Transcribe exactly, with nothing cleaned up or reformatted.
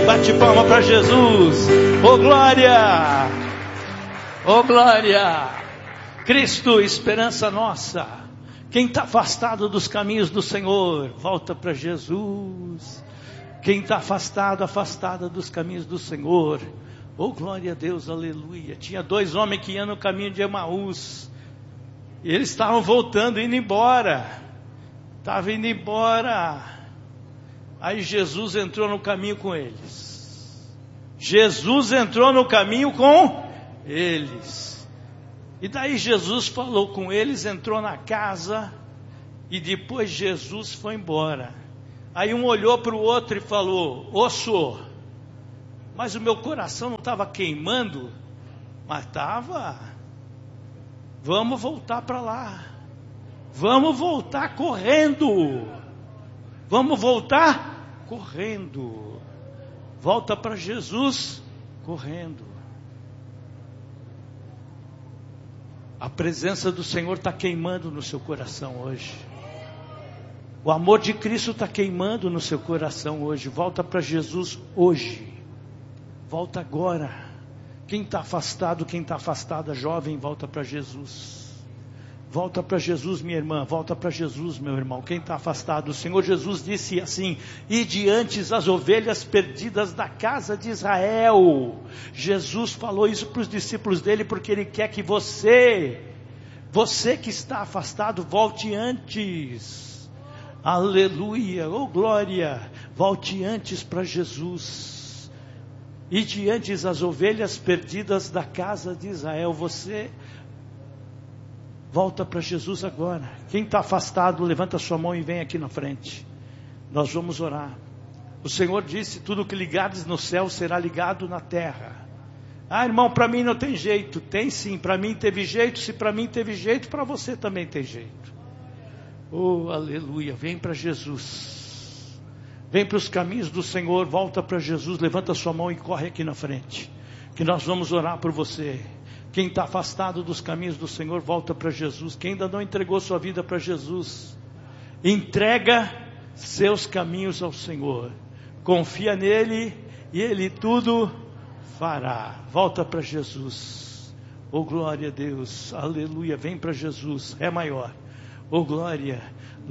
Bate palma para Jesus. Ô glória! Ô glória! Cristo, esperança nossa. Quem está afastado dos caminhos do Senhor, volta para Jesus. Quem está afastado, afastada dos caminhos do Senhor, oh glória a Deus, aleluia. Tinha dois homens que iam no caminho de Emaús, e eles estavam voltando, indo embora, estavam indo embora, aí Jesus entrou no caminho com eles, Jesus entrou no caminho com eles, e daí Jesus falou com eles, entrou na casa, e depois Jesus foi embora. Aí um olhou para o outro e falou: ô senhor, mas o meu coração não estava queimando? Mas estava. Vamos voltar para lá. Vamos voltar correndo. Vamos voltar correndo. Volta para Jesus correndo. A presença do Senhor está queimando no seu coração hoje. O amor de Cristo está queimando no seu coração hoje. Volta para Jesus hoje. Volta agora. Quem está afastado, quem está afastada, jovem, volta para Jesus. Volta para Jesus, minha irmã. Volta para Jesus, meu irmão. Quem está afastado, o Senhor Jesus disse assim: e diante as ovelhas perdidas da casa de Israel. Jesus falou isso para os discípulos dele, porque Ele quer que você, você que está afastado, volte antes. Aleluia, oh glória, volte antes para Jesus, e diante as ovelhas perdidas da casa de Israel, você volta para Jesus agora. Quem está afastado, levanta sua mão e vem aqui na frente, nós vamos orar. O Senhor disse: tudo que ligares no céu será ligado na terra. Ah irmão, para mim não tem jeito. Tem sim, para mim teve jeito. Se para mim teve jeito, para você também tem jeito. Oh, aleluia, vem para Jesus, vem para os caminhos do Senhor, volta para Jesus, levanta sua mão e corre aqui na frente, que nós vamos orar por você. Quem está afastado dos caminhos do Senhor, volta para Jesus. Quem ainda não entregou sua vida para Jesus, entrega seus caminhos ao Senhor, confia nele e Ele tudo fará. Volta para Jesus, oh glória a Deus, aleluia, vem para Jesus, é maior. Oh glória,